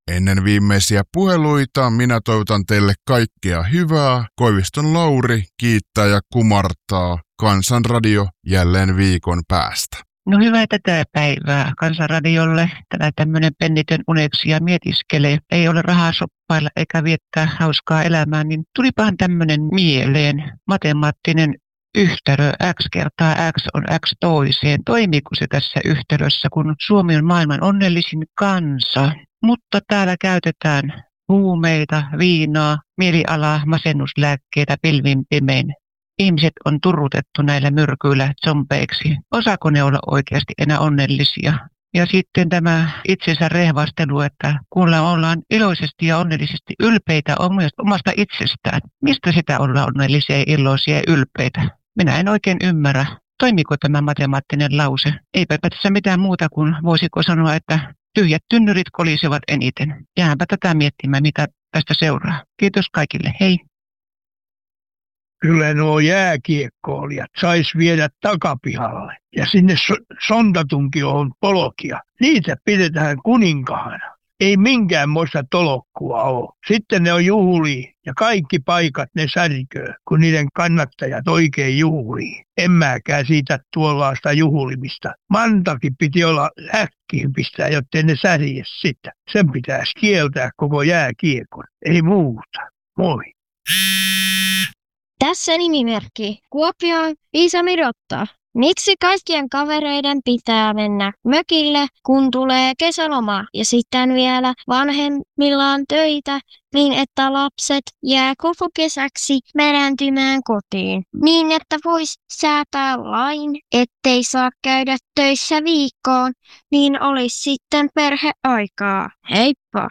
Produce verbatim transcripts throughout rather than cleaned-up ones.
Ennen viimeisiä puheluita minä toivotan teille kaikkea hyvää. Koiviston Lauri kiittää ja kumartaa. Kansanradio jälleen viikon päästä. No hyvää tätä päivää Kansanradiolle. Tänään tämmöinen pennitön uneksi ja mietiskelee. Ei ole rahaa soppailla eikä viettää hauskaa elämää, niin tulipahan tämmöinen mieleen. Matemaattinen yhtälö x kertaa x on x toiseen. Toimiiko se tässä yhtälössä, kun Suomi on maailman onnellisin kansa? Mutta täällä käytetään huumeita, viinaa, mielialaa, masennuslääkkeitä pilvin pimein. Ihmiset on turrutettu näillä myrkyillä zombeiksi. Osaako ne olla oikeasti enää onnellisia? Ja sitten tämä itsensä rehvastelu, että kun ollaan iloisesti ja onnellisesti ylpeitä omasta itsestään. Mistä sitä ollaan onnellisia, iloisia ja ylpeitä? Minä en oikein ymmärrä. Toimiko tämä matemaattinen lause? Eipä tässä mitään muuta kuin voisiko sanoa, että tyhjät tynnyrit kolisevat eniten. Jääpä tätä miettimään, mitä tästä seuraa. Kiitos kaikille. Hei! Kyllä nuo jääkiekkoilijat sais viedä takapihalle ja sinne so- sontatunkioon polkia. Niitä pidetään kuninkaana. Ei minkäänmoista tolokkua ole. Sitten ne on juhlia ja kaikki paikat ne särköö, kun niiden kannattajat oikein juhlii. En mäkään siitä tuollaista juhlimista. Mantakin piti olla häkkiin pistää, jottei ne särje sitä. Sen pitäisi kieltää koko jääkiekon. Ei muuta. Moi. Tässä nimimerkki. Kuopioon Liisa Mirotta. Miksi kaikkien kavereiden pitää mennä mökille, kun tulee kesäloma ja sitten vielä vanhemmillaan töitä, niin että lapset jää koko kesäksi merääntymään kotiin, niin että vois säätää lain, ettei saa käydä töissä viikkoon, niin olisi sitten perheaikaa. Heippa!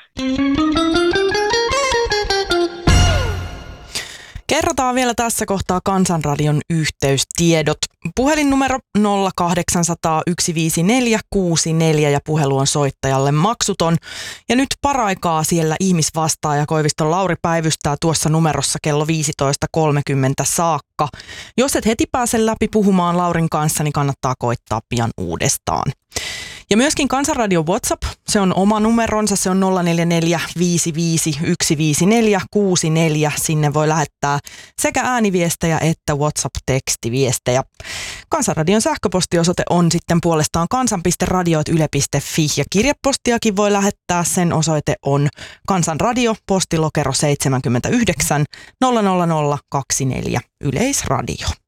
Kerrotaan vielä tässä kohtaa Kansanradion yhteystiedot. Puhelinnumero nolla kahdeksan nolla nolla yksi viisi neljä kuusi neljä ja puhelu on soittajalle maksuton. Ja nyt paraikaa siellä ihmisvastaaja Koiviston Lauri päivystää tuossa numerossa kello viisitoista kolmekymmentä saakka. Jos et heti pääse läpi puhumaan Laurin kanssa, niin kannattaa koittaa pian uudestaan. Ja myöskin Kansanradion WhatsApp, se on oma numeronsa, se on nolla neljä neljä viisi viisi yksi viisi neljä kuusi neljä. Sinne voi lähettää sekä ääniviestejä että WhatsApp-tekstiviestejä. Kansanradion sähköpostiosoite on sitten puolestaan kansan piste radio ät yle piste fi ja kirjepostiakin voi lähettää. Sen osoite on Kansanradio, postilokero seitsemänkymmentäyhdeksän nolla nolla nolla kaksikymmentäneljä Yleisradio.